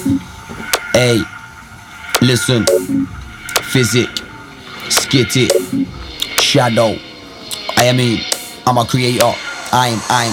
Hey, listen, physic, skit it, shadow. I'm a creator. I'm